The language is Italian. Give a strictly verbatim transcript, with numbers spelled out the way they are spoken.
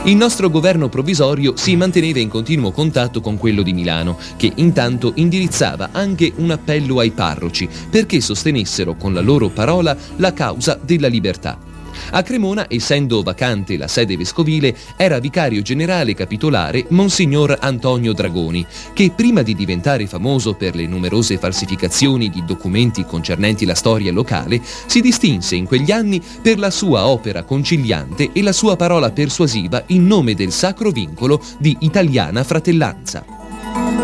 Il nostro governo provvisorio si manteneva in continuo contatto con quello di Milano, che intanto indirizzava anche un appello ai parroci perché sostenessero con la loro parola la causa della libertà. A Cremona, essendo vacante la sede vescovile, era vicario generale capitolare Monsignor Antonio Dragoni, che prima di diventare famoso per le numerose falsificazioni di documenti concernenti la storia locale, si distinse in quegli anni per la sua opera conciliante e la sua parola persuasiva in nome del sacro vincolo di italiana fratellanza.